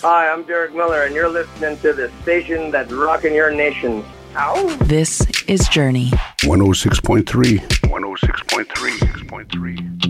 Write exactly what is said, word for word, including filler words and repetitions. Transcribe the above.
Hi, I'm Derek Miller, and you're listening to the station that's rocking your nation. Ow. This is Journey. one oh six point three. one oh six point three. six point three.